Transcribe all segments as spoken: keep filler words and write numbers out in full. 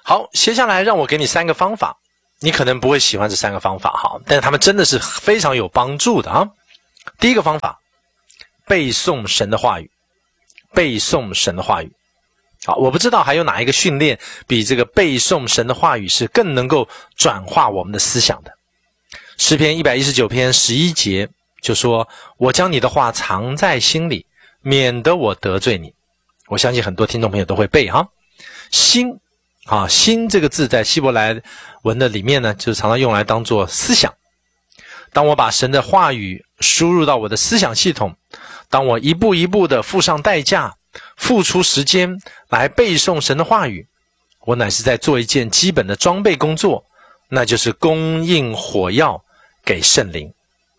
好，接下来让我给你三个方法，你可能不会喜欢这三个方法哈，但是他们真的是非常有帮助的啊。第一个方法，背诵神的话语，背诵神的话语。好，我不知道还有哪一个训练比这个背诵神的话语是更能够转化我们的思想的。诗篇一百一十九篇十一节就说，我将你的话藏在心里，免得我得罪你。我相信很多听众朋友都会背哈。心啊，心这个字在希伯来文的里面呢，就是常常用来当作思想。当我把神的话语输入到我的思想系统，当我一步一步的付上代价，付出时间来背诵神的话语，我乃是在做一件基本的装备工作，那就是供应火药给圣灵。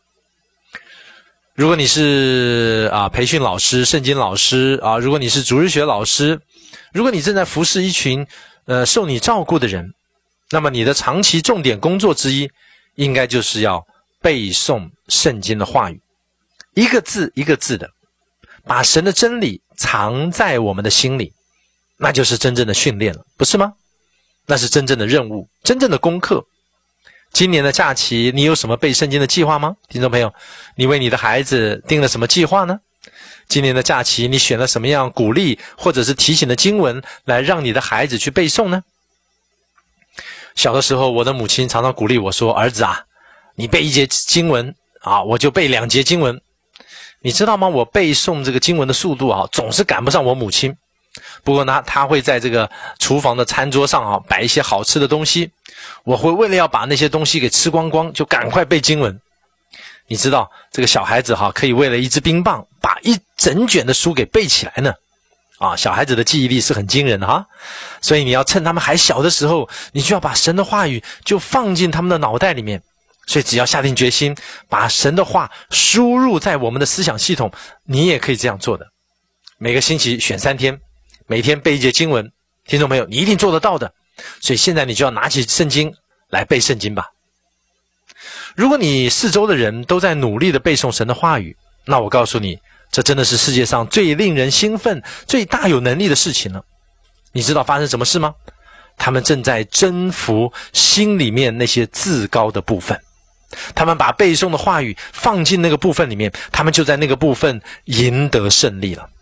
如果你是啊培训老师、圣经老师啊，如果你是主日学老师，如果你正在服侍一群呃受你照顾的人，那么你的长期重点工作之一，应该就是要背诵圣经的话语，一个字一个字的把神的真理藏在我们的心里，那就是真正的训练了，不是吗？那是真正的任务，真正的功课。今年的假期，你有什么背圣经的计划吗？听众朋友，你为你的孩子定了什么计划呢？今年的假期，你选了什么样鼓励或者是提醒的经文来让你的孩子去背诵呢？小的时候，我的母亲常常鼓励我说，儿子啊，你背一节经文啊，我就背两节经文。你知道吗？我背诵这个经文的速度啊，总是赶不上我母亲。不过呢，她会在这个厨房的餐桌上啊摆一些好吃的东西，我会为了要把那些东西给吃光光，就赶快背经文。你知道这个小孩子哈，可以为了一支冰棒把一整卷的书给背起来呢。啊，小孩子的记忆力是很惊人的哈，所以你要趁他们还小的时候，你就要把神的话语就放进他们的脑袋里面。所以只要下定决心，把神的话输入在我们的思想系统，你也可以这样做的。每个星期选三天，每天背一节经文，听众朋友，你一定做得到的。所以现在你就要拿起圣经来背圣经吧。如果你四周的人都在努力的背诵神的话语，那我告诉你，这真的是世界上最令人兴奋、最大有能力的事情了。你知道发生什么事吗？他们正在征服心里面那些自高的部分。他们把背诵的话语放进那个部分里面，他们就在那个部分赢得胜利了。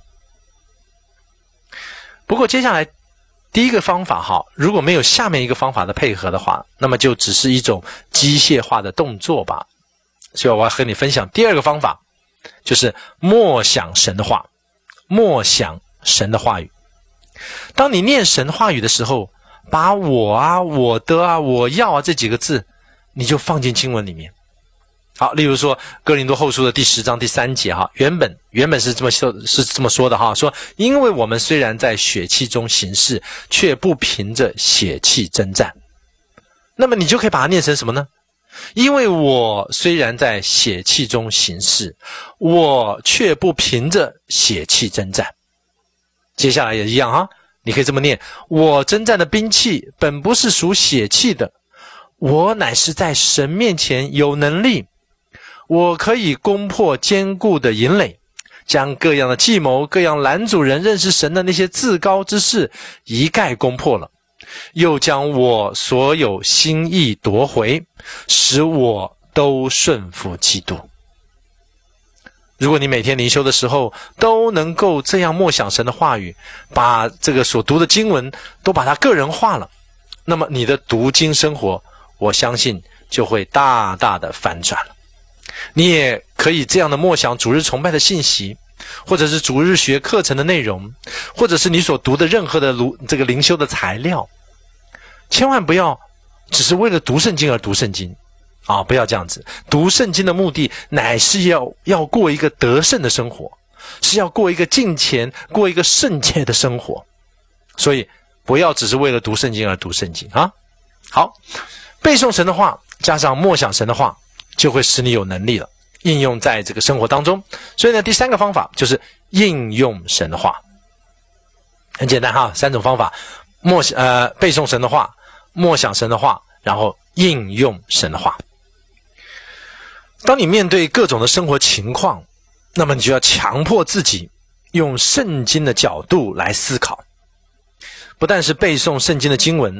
不过接下来第一个方法哈，如果没有下面一个方法的配合的话，那么就只是一种机械化的动作吧。所以我要和你分享第二个方法，就是默想神的话，默想神的话语。当你念神话语的时候，把我啊、我的啊、我要啊这几个字你就放进经文里面。好，例如说哥林多后书的第十章第三节哈，原本原本是这么说是这么说的哈，说因为我们虽然在血气中行事，却不凭着血气征战。那么你就可以把它念成什么呢？因为我虽然在血气中行事，我却不凭着血气征战。接下来也一样哈，你可以这么念，我征战的兵器本不是属血气的，我乃是在神面前有能力，我可以攻破坚固的营垒，将各样的计谋、各样拦阻人认识神的那些自高之事一概攻破了，又将我所有心意夺回，使我都顺服基督。如果你每天灵修的时候都能够这样默想神的话语，把这个所读的经文都把它个人化了，那么你的读经生活，我相信就会大大的翻转了。你也可以这样的默想主日崇拜的信息，或者是主日学课程的内容，或者是你所读的任何的这个灵修的材料。千万不要只是为了读圣经而读圣经啊！不要这样子。读圣经的目的乃是要要过一个得胜的生活，是要过一个敬虔、过一个圣洁的生活。所以不要只是为了读圣经而读圣经啊！好，背诵神的话加上默想神的话，就会使你有能力了，应用在这个生活当中。所以呢，第三个方法就是应用神的话。很简单哈，三种方法：默呃背诵神的话，默想神的话，然后应用神的话。当你面对各种的生活情况，那么你就要强迫自己用圣经的角度来思考。不但是背诵圣经的经文，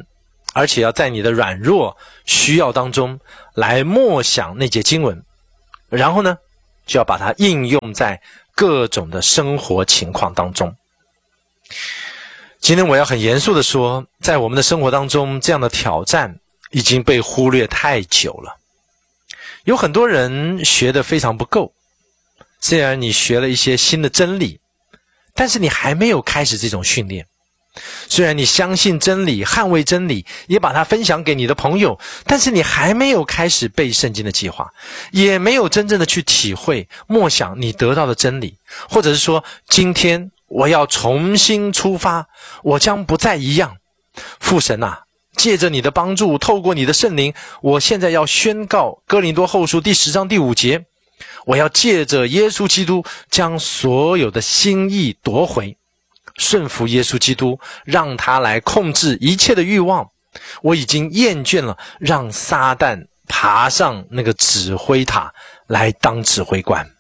而且要在你的软弱需要当中来默想那节经文，然后呢，就要把它应用在各种的生活情况当中。今天我要很严肃的说，在我们的生活当中，这样的挑战已经被忽略太久了。有很多人学得非常不够，虽然你学了一些新的真理，但是你还没有开始这种训练。虽然你相信真理，捍卫真理，也把它分享给你的朋友，但是你还没有开始背圣经的计划，也没有真正的去体会默想你得到的真理，或者是说，今天我要重新出发，我将不再一样。父神啊，借着你的帮助，透过你的圣灵，我现在要宣告哥林多后书第十章第五节，我要借着耶稣基督将所有的心意夺回，顺服耶稣基督，让他来控制一切的欲望。我已经厌倦了让撒旦爬上那个指挥塔来当指挥官。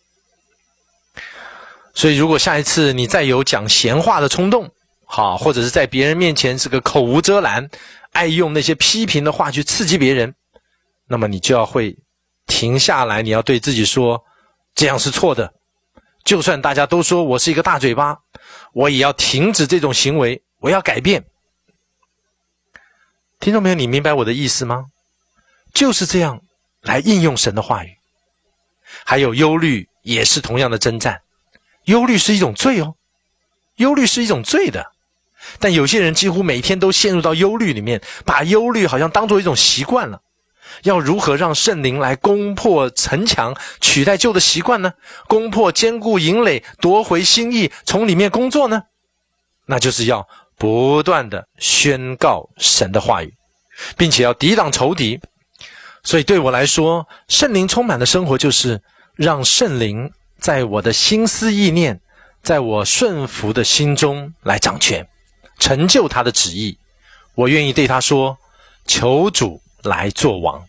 所以如果下一次你再有讲闲话的冲动，好，或者是在别人面前是个口无遮拦，爱用那些批评的话去刺激别人，那么你就要会停下来，你要对自己说，这样是错的。就算大家都说我是一个大嘴巴，我也要停止这种行为，我要改变。听众朋友，你明白我的意思吗？就是这样来应用神的话语。还有忧虑也是同样的征战，忧虑是一种罪哦，忧虑是一种罪的。但有些人几乎每天都陷入到忧虑里面，把忧虑好像当作一种习惯了。要如何让圣灵来攻破城墙，取代旧的习惯呢？攻破坚固营垒，夺回心意，从里面工作呢？那就是要不断的宣告神的话语，并且要抵挡仇敌。所以对我来说，圣灵充满的生活就是让圣灵在我的心思意念，在我顺服的心中来掌权，成就他的旨意。我愿意对他说，求主来做王。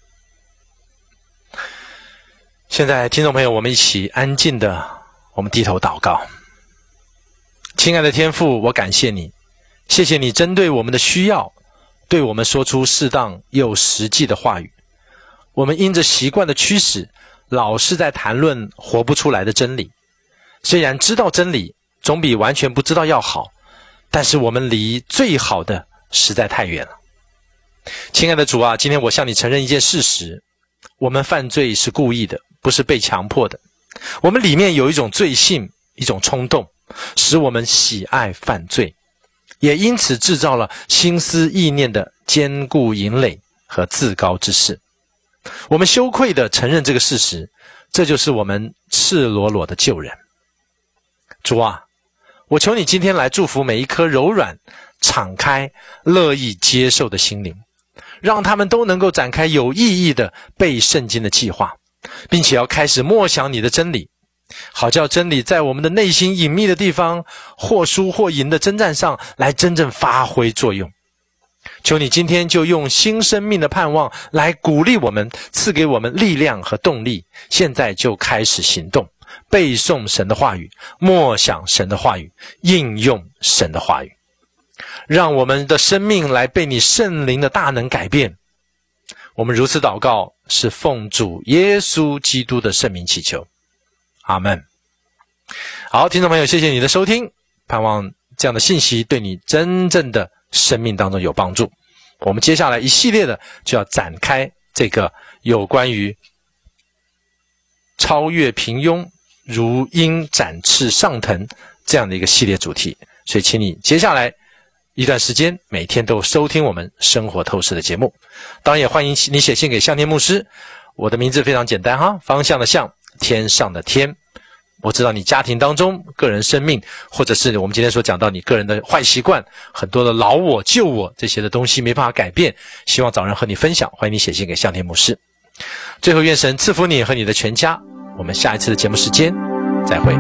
现在听众朋友，我们一起安静的，我们低头祷告。亲爱的天父，我感谢你，谢谢你针对我们的需要，对我们说出适当又实际的话语。我们因着习惯的驱使，老是在谈论活不出来的真理。虽然知道真理总比完全不知道要好，但是我们离最好的实在太远了。亲爱的主啊，今天我向你承认一件事实，我们犯罪是故意的，不是被强迫的。我们里面有一种罪性，一种冲动，使我们喜爱犯罪，也因此制造了心思意念的坚固营垒和自高之事。我们羞愧地承认这个事实，这就是我们赤裸裸的救人。主啊，我求你今天来祝福每一颗柔软、敞开、乐意接受的心灵，让他们都能够展开有意义的背圣经的计划，并且要开始默想你的真理，好叫真理在我们的内心隐秘的地方，或输或赢的征战上来真正发挥作用。求你今天就用新生命的盼望来鼓励我们，赐给我们力量和动力，现在就开始行动，背诵神的话语，默想神的话语，应用神的话语，让我们的生命来被你圣灵的大能改变。我们如此祷告，是奉主耶稣基督的圣名祈求，阿们。好，听众朋友，谢谢你的收听，盼望这样的信息对你真正的生命当中有帮助。我们接下来一系列的就要展开这个有关于超越平庸，如鹰展翅上腾这样的一个系列主题，所以请你接下来一段时间每天都收听我们生活透视的节目。当然也欢迎你写信给向天牧师，我的名字非常简单哈，方向的向，天上的天。我知道你家庭当中个人生命，或者是我们今天所讲到你个人的坏习惯，很多的老我旧我这些的东西没办法改变，希望找人和你分享，欢迎你写信给向天牧师。最后愿神赐福你和你的全家，我们下一次的节目时间再会。